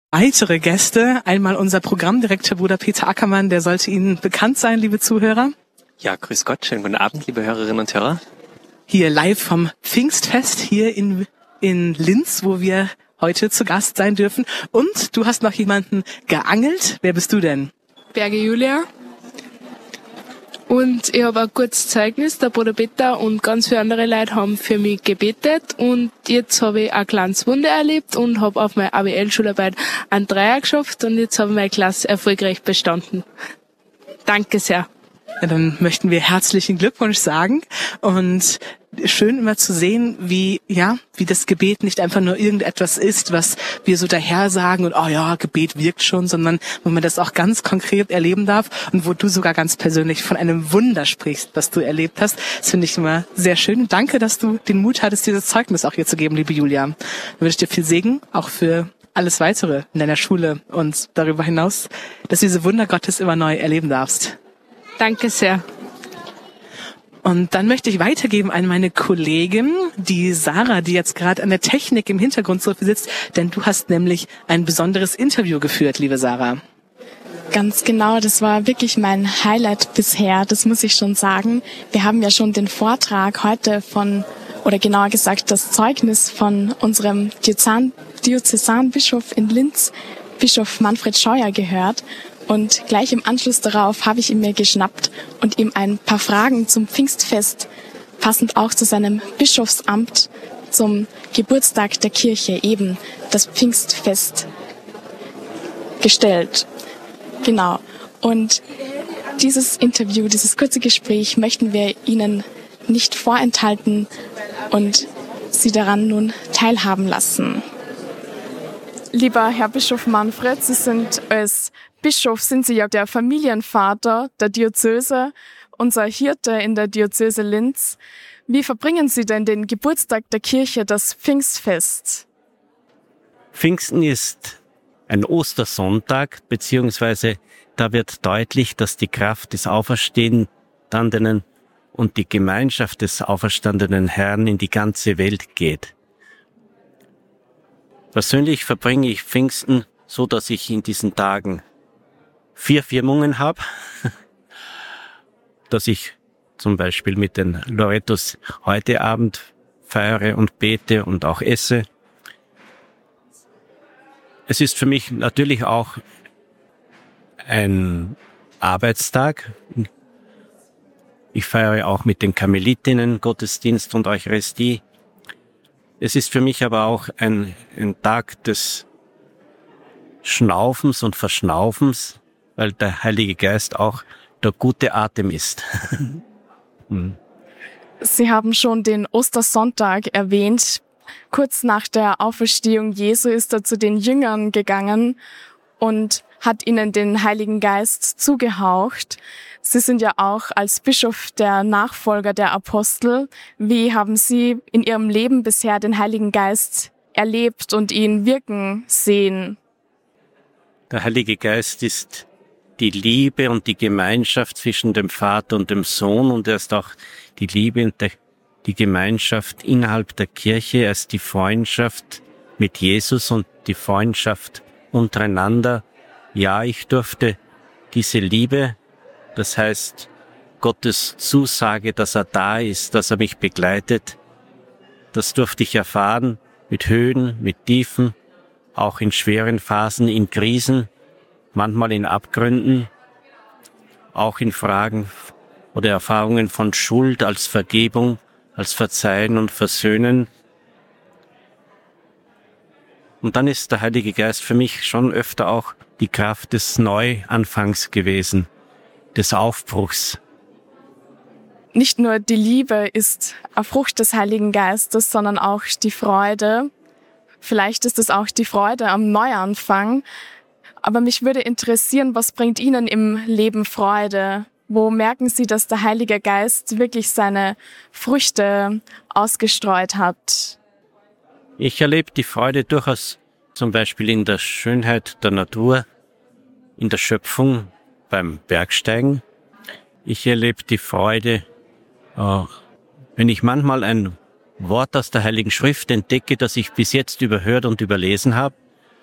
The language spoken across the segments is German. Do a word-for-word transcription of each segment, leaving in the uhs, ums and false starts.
Weitere Gäste, einmal unser Programmdirektor Bruder Peter Ackermann, der sollte Ihnen bekannt sein, liebe Zuhörer. Ja, grüß Gott, schönen guten Abend, liebe Hörerinnen und Hörer. Hier live vom Pfingstfest hier in, in Linz, wo wir heute zu Gast sein dürfen. Und du hast noch jemanden geangelt. Wer bist du denn? Berge Julia. Und ich habe ein gutes Zeugnis, der Bruder Peter und ganz viele andere Leute haben für mich gebetet. Und jetzt habe ich ein kleines Wunder erlebt und habe auf meine A W L-Schularbeit einen Dreier geschafft und jetzt habe ich meine Klasse erfolgreich bestanden. Danke sehr. Ja, dann möchten wir herzlichen Glückwunsch sagen und schön immer zu sehen, wie ja, wie das Gebet nicht einfach nur irgendetwas ist, was wir so daher sagen und oh ja, Gebet wirkt schon, sondern wo man das auch ganz konkret erleben darf und wo du sogar ganz persönlich von einem Wunder sprichst, was du erlebt hast. Das finde ich immer sehr schön. Danke, dass du den Mut hattest, dieses Zeugnis auch hier zu geben, liebe Julia. Dann wünsche ich dir viel Segen, auch für alles Weitere in deiner Schule und darüber hinaus, dass du diese Wunder Gottes immer neu erleben darfst. Danke sehr. Und dann möchte ich weitergeben an meine Kollegin, die Sarah, die jetzt gerade an der Technik im Hintergrund so viel sitzt, denn du hast nämlich ein besonderes Interview geführt, liebe Sarah. Ganz genau, das war wirklich mein Highlight bisher, das muss ich schon sagen. Wir haben ja schon den Vortrag heute von, oder genauer gesagt das Zeugnis von unserem Diözan, Diözesanbischof in Linz, Bischof Manfred Scheuer, gehört. Und gleich im Anschluss darauf habe ich ihn mir geschnappt und ihm ein paar Fragen zum Pfingstfest, passend auch zu seinem Bischofsamt, zum Geburtstag der Kirche, eben das Pfingstfest, gestellt. Genau. Und dieses Interview, dieses kurze Gespräch möchten wir Ihnen nicht vorenthalten und Sie daran nun teilhaben lassen. Lieber Herr Bischof Manfred, Sie sind als Bischof, sind Sie ja der Familienvater der Diözese, unser Hirte in der Diözese Linz. Wie verbringen Sie denn den Geburtstag der Kirche, das Pfingstfest? Pfingsten ist ein Ostersonntag, beziehungsweise da wird deutlich, dass die Kraft des Auferstandenen und die Gemeinschaft des auferstandenen Herrn in die ganze Welt geht. Persönlich verbringe ich Pfingsten so, dass ich in diesen Tagen vier Firmungen habe, dass ich zum Beispiel mit den Lorettos heute Abend feiere und bete und auch esse. Es ist für mich natürlich auch ein Arbeitstag. Ich feiere auch mit den Karmelitinnen Gottesdienst und Eucharistie. Es ist für mich aber auch ein, ein Tag des Schnaufens und Verschnaufens, weil der Heilige Geist auch der gute Atem ist. hm. Sie haben schon den Ostersonntag erwähnt. Kurz nach der Auferstehung Jesu ist er zu den Jüngern gegangen und hat ihnen den Heiligen Geist zugehaucht. Sie sind ja auch als Bischof der Nachfolger der Apostel. Wie haben Sie in Ihrem Leben bisher den Heiligen Geist erlebt und ihn wirken sehen? Der Heilige Geist ist die Liebe und die Gemeinschaft zwischen dem Vater und dem Sohn und er ist auch die Liebe und der, die Gemeinschaft innerhalb der Kirche. Er ist die Freundschaft mit Jesus und die Freundschaft untereinander. Ja, ich durfte diese Liebe, das heißt Gottes Zusage, dass er da ist, dass er mich begleitet, das durfte ich erfahren mit Höhen, mit Tiefen, auch in schweren Phasen, in Krisen, manchmal in Abgründen, auch in Fragen oder Erfahrungen von Schuld als Vergebung, als Verzeihen und Versöhnen. Und dann ist der Heilige Geist für mich schon öfter auch die Kraft des Neuanfangs gewesen, des Aufbruchs. Nicht nur die Liebe ist eine Frucht des Heiligen Geistes, sondern auch die Freude. Vielleicht ist es auch die Freude am Neuanfang. Aber mich würde interessieren, was bringt Ihnen im Leben Freude? Wo merken Sie, dass der Heilige Geist wirklich seine Früchte ausgestreut hat? Ich erlebe die Freude durchaus zum Beispiel in der Schönheit der Natur, in der Schöpfung, beim Bergsteigen. Ich erlebe die Freude, äh, wenn ich manchmal ein Wort aus der Heiligen Schrift entdecke, das ich bis jetzt überhört und überlesen habe,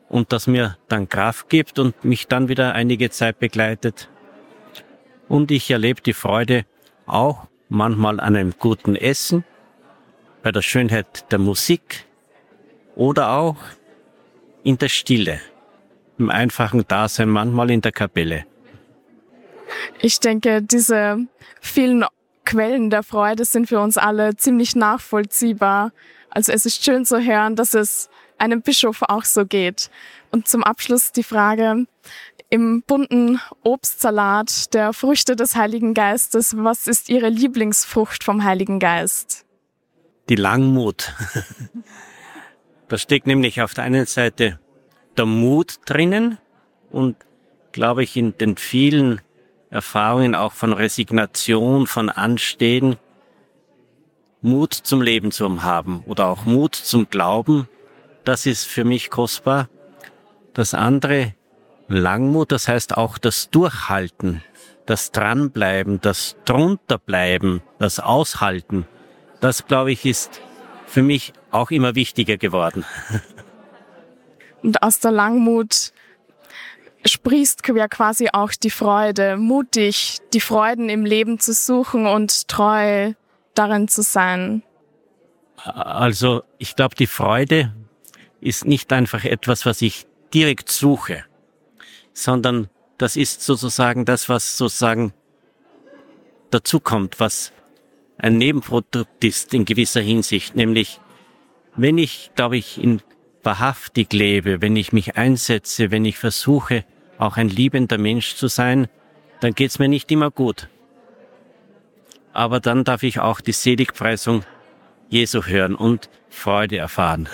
und das mir dann Kraft gibt und mich dann wieder einige Zeit begleitet. Und ich erlebe die Freude auch manchmal an einem guten Essen, bei der Schönheit der Musik oder auch in der Stille, im einfachen Dasein, manchmal in der Kapelle. Ich denke, diese vielen Quellen der Freude sind für uns alle ziemlich nachvollziehbar. Also es ist schön zu hören, dass es einem Bischof auch so geht. Und zum Abschluss die Frage, im bunten Obstsalat der Früchte des Heiligen Geistes, was ist Ihre Lieblingsfrucht vom Heiligen Geist? Die Langmut. Da steckt nämlich auf der einen Seite der Mut drinnen und, glaube ich, in den vielen Erfahrungen auch von Resignation, von Anstehen, Mut zum Leben zu haben oder auch Mut zum Glauben, das ist für mich kostbar. Das andere, Langmut, das heißt auch das Durchhalten, das Dranbleiben, das Drunterbleiben, das Aushalten, das, glaube ich, ist für mich auch immer wichtiger geworden. Und aus der Langmut sprießt ja quasi auch die Freude, mutig die Freuden im Leben zu suchen und treu darin zu sein. Also ich glaube, die Freude ist nicht einfach etwas, was ich direkt suche, sondern das ist sozusagen das, was sozusagen dazukommt, was ein Nebenprodukt ist in gewisser Hinsicht, nämlich wenn ich, glaube ich, in wahrhaftig lebe, wenn ich mich einsetze, wenn ich versuche, auch ein liebender Mensch zu sein, dann geht's mir nicht immer gut. Aber dann darf ich auch die Seligpreisung Jesu hören und Freude erfahren.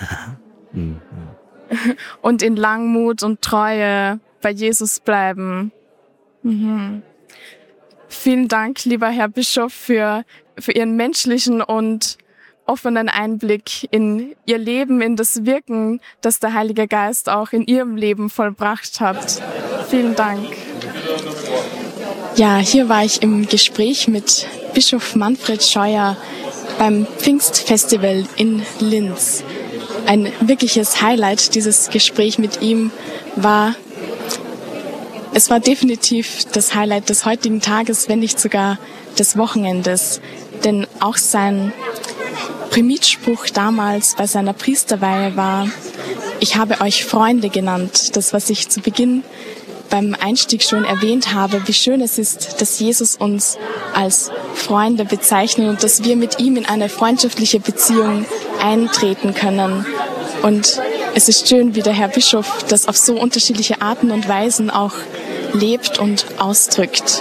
Und in Langmut und Treue bei Jesus bleiben. Mhm. Vielen Dank, lieber Herr Bischof, für, für Ihren menschlichen und offenen Einblick in Ihr Leben, in das Wirken, das der Heilige Geist auch in Ihrem Leben vollbracht hat. Vielen Dank. Ja, hier war ich im Gespräch mit Bischof Manfred Scheuer beim Pfingstfestival in Linz. Ein wirkliches Highlight, dieses Gespräch mit ihm war, es war definitiv das Highlight des heutigen Tages, wenn nicht sogar des Wochenendes. Denn auch sein Primitspruch damals bei seiner Priesterweihe war: Ich habe euch Freunde genannt. Das, was ich zu Beginn beim Einstieg schon erwähnt habe, wie schön es ist, dass Jesus uns als Freunde bezeichnet und dass wir mit ihm in eine freundschaftliche Beziehung eintreten können. Und es ist schön, wie der Herr Bischof das auf so unterschiedliche Arten und Weisen auch lebt und ausdrückt.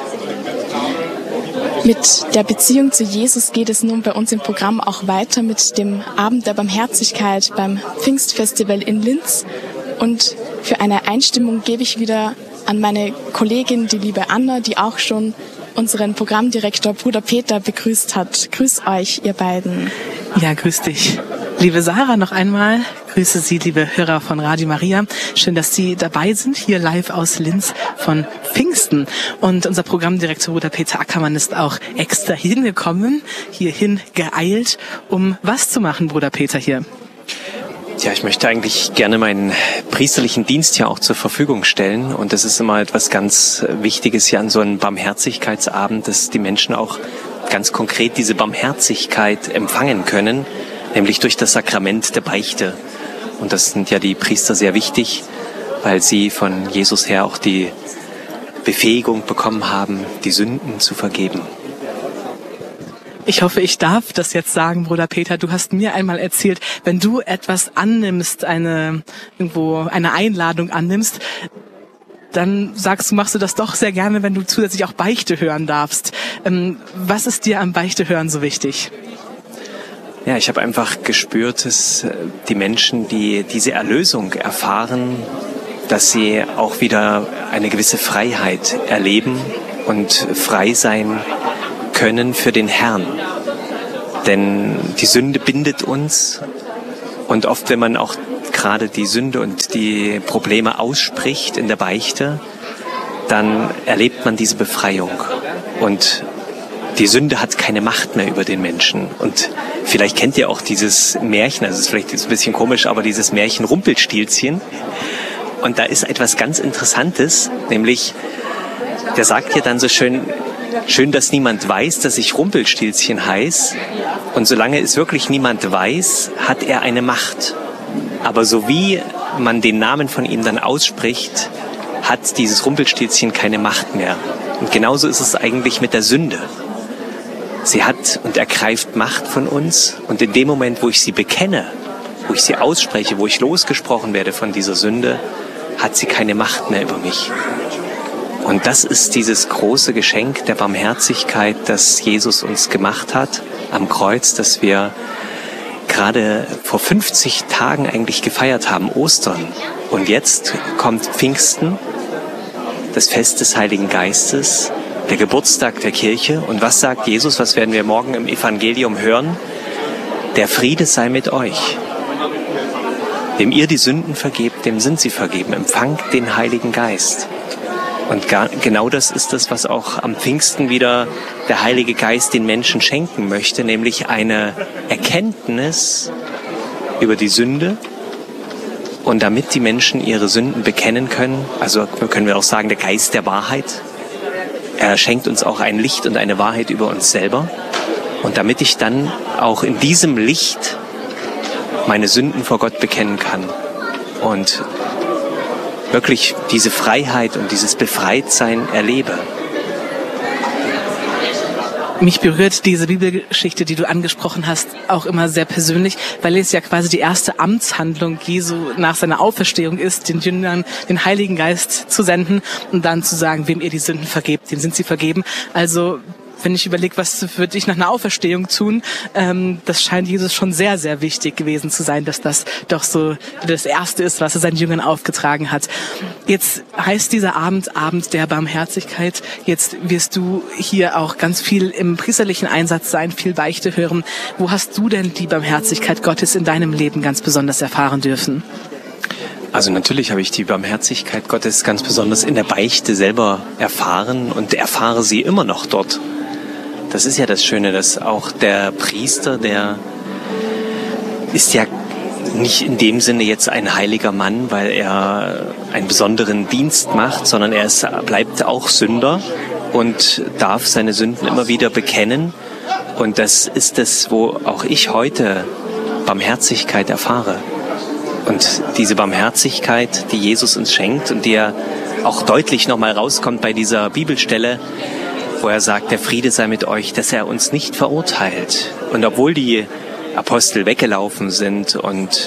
Mit der Beziehung zu Jesus geht es nun bei uns im Programm auch weiter mit dem Abend der Barmherzigkeit beim Pfingstfestival in Linz. Und für eine Einstimmung gebe ich wieder an meine Kollegin, die liebe Anna, die auch schon unseren Programmdirektor Bruder Peter begrüßt hat. Grüß euch, ihr beiden. Ja, grüß dich. Liebe Sarah, noch einmal. Grüße Sie, liebe Hörer von Radio Maria. Schön, dass Sie dabei sind, hier live aus Linz von Pfingsten. Und unser Programmdirektor Bruder Peter Ackermann ist auch extra hingekommen, hierhin geeilt, um was zu machen, Bruder Peter, hier? Ja, ich möchte eigentlich gerne meinen priesterlichen Dienst hier auch zur Verfügung stellen. Und das ist immer etwas ganz Wichtiges hier an so einem Barmherzigkeitsabend, dass die Menschen auch ganz konkret diese Barmherzigkeit empfangen können, nämlich durch das Sakrament der Beichte. Und das sind ja die Priester sehr wichtig, weil sie von Jesus her auch die Befähigung bekommen haben, die Sünden zu vergeben. Ich hoffe, ich darf das jetzt sagen, Bruder Peter. Du hast mir einmal erzählt, wenn du etwas annimmst, eine irgendwo eine Einladung annimmst, dann sagst du, machst du das doch sehr gerne, wenn du zusätzlich auch Beichte hören darfst. Ähm, was ist dir am Beichte hören so wichtig? Ja, ich habe einfach gespürt, dass die Menschen, die diese Erlösung erfahren, dass sie auch wieder eine gewisse Freiheit erleben und frei sein können für den Herrn. Denn die Sünde bindet uns und oft, wenn man auch gerade die Sünde und die Probleme ausspricht in der Beichte, dann erlebt man diese Befreiung. Und die Sünde hat keine Macht mehr über den Menschen. Und vielleicht kennt ihr auch dieses Märchen, also es ist vielleicht ein bisschen komisch, aber dieses Märchen Rumpelstilzchen. Und da ist etwas ganz Interessantes, nämlich, der sagt hier dann so schön, schön, dass niemand weiß, dass ich Rumpelstilzchen heiß. Und solange es wirklich niemand weiß, hat er eine Macht. Aber so wie man den Namen von ihm dann ausspricht, hat dieses Rumpelstilzchen keine Macht mehr. Und genauso ist es eigentlich mit der Sünde. Sie hat und ergreift Macht von uns. Und in dem Moment, wo ich sie bekenne, wo ich sie ausspreche, wo ich losgesprochen werde von dieser Sünde, hat sie keine Macht mehr über mich. Und das ist dieses große Geschenk der Barmherzigkeit, das Jesus uns gemacht hat am Kreuz, das wir gerade vor fünfzig Tagen eigentlich gefeiert haben, Ostern. Und jetzt kommt Pfingsten, das Fest des Heiligen Geistes, der Geburtstag der Kirche. Und was sagt Jesus? Was werden wir morgen im Evangelium hören? Der Friede sei mit euch. Dem ihr die Sünden vergebt, dem sind sie vergeben. Empfangt den Heiligen Geist. Und gar, genau das ist das, was auch am Pfingsten wieder der Heilige Geist den Menschen schenken möchte, nämlich eine Erkenntnis über die Sünde. Und damit die Menschen ihre Sünden bekennen können, also können wir auch sagen, der Geist der Wahrheit, er schenkt uns auch ein Licht und eine Wahrheit über uns selber. Und damit ich dann auch in diesem Licht meine Sünden vor Gott bekennen kann und wirklich diese Freiheit und dieses Befreitsein erlebe. Mich berührt diese Bibelgeschichte, die du angesprochen hast, auch immer sehr persönlich, weil es ja quasi die erste Amtshandlung Jesu nach seiner Auferstehung ist, den Jüngern den Heiligen Geist zu senden und dann zu sagen, wem ihr die Sünden vergebt, denen sind sie vergeben. Also wenn ich überlege, was würde ich nach einer Auferstehung tun, ähm, das scheint Jesus schon sehr, sehr wichtig gewesen zu sein, dass das doch so das Erste ist, was er seinen Jüngern aufgetragen hat. Jetzt heißt dieser Abend Abend der Barmherzigkeit. Jetzt wirst du hier auch ganz viel im priesterlichen Einsatz sein, viel Beichte hören. Wo hast du denn die Barmherzigkeit Gottes in deinem Leben ganz besonders erfahren dürfen? Also natürlich habe ich die Barmherzigkeit Gottes ganz besonders in der Beichte selber erfahren und erfahre sie immer noch dort. Das ist ja das Schöne, dass auch der Priester, der ist ja nicht in dem Sinne jetzt ein heiliger Mann, weil er einen besonderen Dienst macht, sondern er ist, bleibt auch Sünder und darf seine Sünden immer wieder bekennen. Und das ist es, wo auch ich heute Barmherzigkeit erfahre. Und diese Barmherzigkeit, die Jesus uns schenkt und die ja auch deutlich nochmal rauskommt bei dieser Bibelstelle, wo er sagt, der Friede sei mit euch, dass er uns nicht verurteilt. Und obwohl die Apostel weggelaufen sind und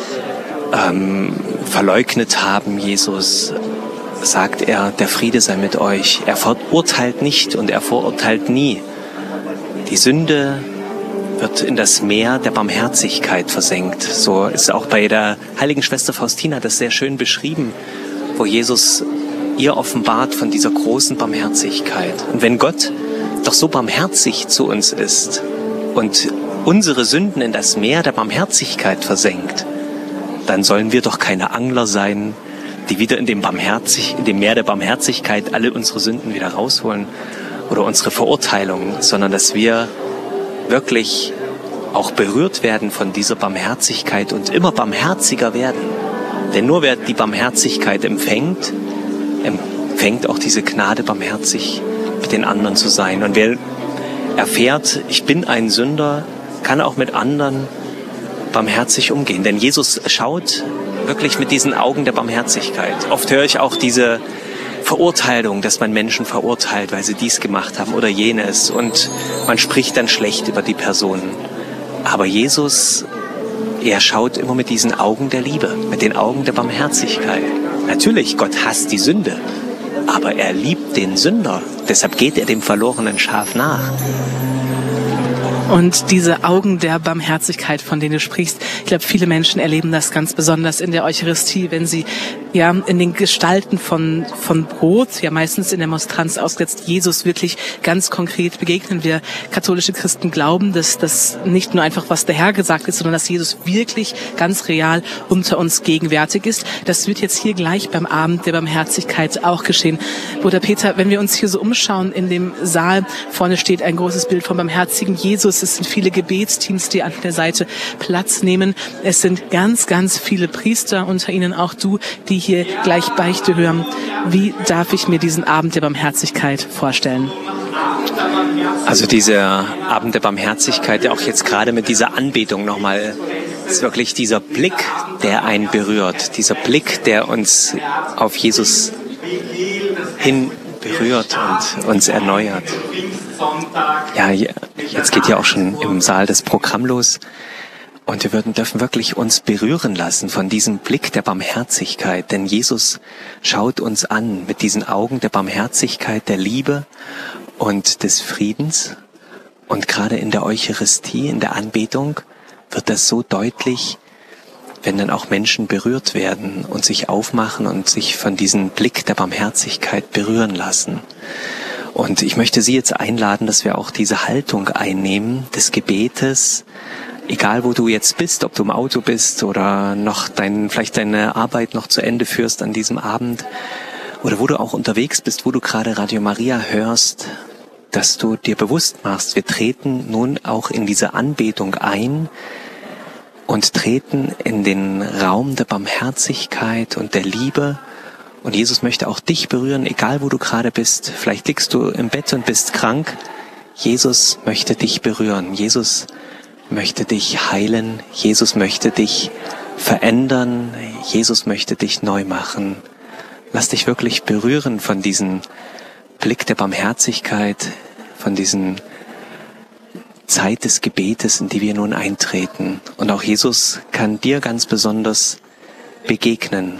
ähm, verleugnet haben, Jesus, sagt er, der Friede sei mit euch. Er verurteilt nicht und er verurteilt nie. Die Sünde wird in das Meer der Barmherzigkeit versenkt. So ist auch bei der heiligen Schwester Faustina das sehr schön beschrieben, wo Jesus ihr offenbart von dieser großen Barmherzigkeit. Und wenn Gott doch so barmherzig zu uns ist und unsere Sünden in das Meer der Barmherzigkeit versenkt, dann sollen wir doch keine Angler sein, die wieder in dem, Barmherzig, in dem Meer der Barmherzigkeit alle unsere Sünden wieder rausholen oder unsere Verurteilung, sondern dass wir wirklich auch berührt werden von dieser Barmherzigkeit und immer barmherziger werden. Denn nur wer die Barmherzigkeit empfängt, empfängt auch diese Gnade, barmherzig mit den anderen zu sein. Und wer erfährt, ich bin ein Sünder, kann auch mit anderen barmherzig umgehen. Denn Jesus schaut wirklich mit diesen Augen der Barmherzigkeit. Oft höre ich auch diese Verurteilung, dass man Menschen verurteilt, weil sie dies gemacht haben oder jenes. Und man spricht dann schlecht über die Personen. Aber Jesus, er schaut immer mit diesen Augen der Liebe, mit den Augen der Barmherzigkeit. Natürlich, Gott hasst die Sünde, aber er liebt den Sünder. Deshalb geht er dem verlorenen Schaf nach. Und diese Augen der Barmherzigkeit, von denen du sprichst, ich glaube, viele Menschen erleben das ganz besonders in der Eucharistie, wenn sie ja in den Gestalten von von Brot, ja meistens in der Monstranz ausgesetzt, Jesus wirklich ganz konkret begegnen. Wir katholische Christen glauben, dass das nicht nur einfach was der Herr gesagt ist, sondern dass Jesus wirklich ganz real unter uns gegenwärtig ist. Das wird jetzt hier gleich beim Abend der Barmherzigkeit auch geschehen. Bruder Peter, wenn wir uns hier so umschauen in dem Saal, vorne steht ein großes Bild vom barmherzigen Jesus. Es sind viele Gebetsteams, die an der Seite Platz nehmen. Es sind ganz, ganz viele Priester, unter ihnen auch du, die die hier gleich Beichte hören, wie darf ich mir diesen Abend der Barmherzigkeit vorstellen? Also dieser Abend der Barmherzigkeit, der auch jetzt gerade mit dieser Anbetung nochmal, ist wirklich dieser Blick, der einen berührt. Dieser Blick, der uns auf Jesus hin berührt und uns erneuert. Ja, jetzt geht ja auch schon im Saal das Programm los. Und wir würden, dürfen wirklich uns berühren lassen von diesem Blick der Barmherzigkeit. Denn Jesus schaut uns an mit diesen Augen der Barmherzigkeit, der Liebe und des Friedens. Und gerade in der Eucharistie, in der Anbetung, wird das so deutlich, wenn dann auch Menschen berührt werden und sich aufmachen und sich von diesem Blick der Barmherzigkeit berühren lassen. Und ich möchte Sie jetzt einladen, dass wir auch diese Haltung einnehmen des Gebetes, egal wo du jetzt bist, ob du im Auto bist oder noch dein, vielleicht deine Arbeit noch zu Ende führst an diesem Abend oder wo du auch unterwegs bist, wo du gerade Radio Maria hörst, dass du dir bewusst machst, wir treten nun auch in diese Anbetung ein und treten in den Raum der Barmherzigkeit und der Liebe. Und Jesus möchte auch dich berühren, egal wo du gerade bist. Vielleicht liegst du im Bett und bist krank. Jesus möchte dich berühren. Jesus möchte dich heilen. Jesus möchte dich verändern. Jesus möchte dich neu machen. Lass dich wirklich berühren von diesem Blick der Barmherzigkeit, von diesen Zeit des Gebetes, in die wir nun eintreten. Und auch Jesus kann dir ganz besonders begegnen.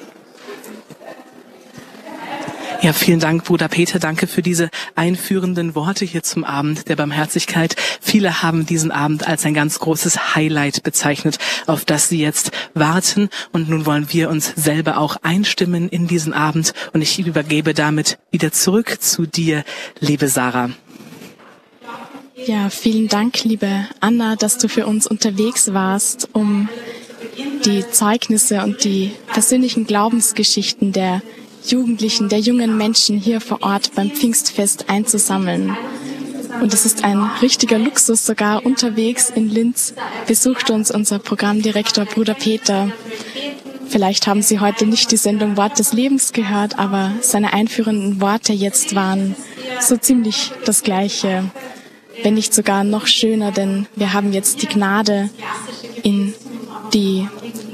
Ja, vielen Dank, Bruder Peter. Danke für diese einführenden Worte hier zum Abend der Barmherzigkeit. Viele haben diesen Abend als ein ganz großes Highlight bezeichnet, auf das sie jetzt warten. Und nun wollen wir uns selber auch einstimmen in diesen Abend. Und ich übergebe damit wieder zurück zu dir, liebe Sarah. Ja, vielen Dank, liebe Anna, dass du für uns unterwegs warst, um die Zeugnisse und die persönlichen Glaubensgeschichten der Jugendlichen, der jungen Menschen hier vor Ort beim Pfingstfest einzusammeln. Und es ist ein richtiger Luxus, sogar unterwegs in Linz besucht uns unser Programmdirektor Bruder Peter. Vielleicht haben Sie heute nicht die Sendung Wort des Lebens gehört, aber seine einführenden Worte jetzt waren so ziemlich das Gleiche, wenn nicht sogar noch schöner, denn wir haben jetzt die Gnade, in die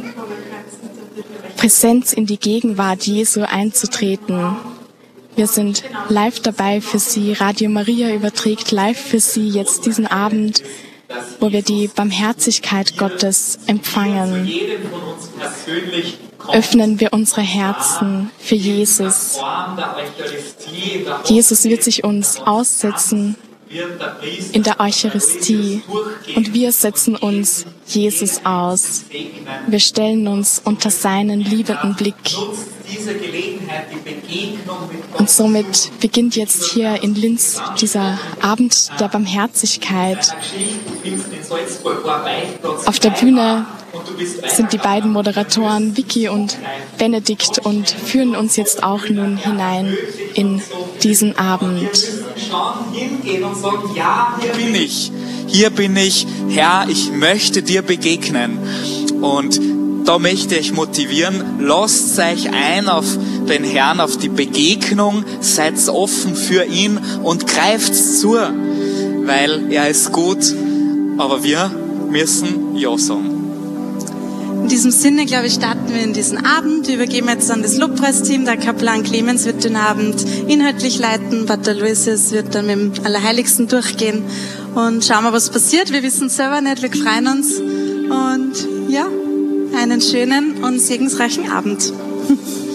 Präsenz, in die Gegenwart Jesu einzutreten. Wir sind live dabei für Sie. Radio Maria überträgt live für Sie jetzt diesen Abend, wo wir die Barmherzigkeit Gottes empfangen. Öffnen wir unsere Herzen für Jesus. Jesus wird sich uns aussetzen in der Eucharistie und wir setzen uns Jesus aus. Wir stellen uns unter seinen liebenden Blick. Und somit beginnt jetzt hier in Linz dieser Abend der Barmherzigkeit. Auf der Bühne sind die beiden Moderatoren Vicky und Benedikt und führen uns jetzt auch nun hinein in diesen Abend. Hingehen und sagen, ja, hier bin ich. Hier bin ich, Herr, ich möchte dir begegnen. Und da möchte ich motivieren, lasst euch ein auf den Herrn, auf die Begegnung, seid offen für ihn und greift zu, weil er ist gut, aber wir müssen Ja sagen. In diesem Sinne, glaube ich, starten wir in diesen Abend. Wir übergeben jetzt an das Lobpreisteam. Der Kaplan Clemens wird den Abend inhaltlich leiten. Pater Luises wird dann mit dem Allerheiligsten durchgehen. Und schauen wir, was passiert. Wir wissen es selber nicht. Wir freuen uns. Und ja, einen schönen und segensreichen Abend.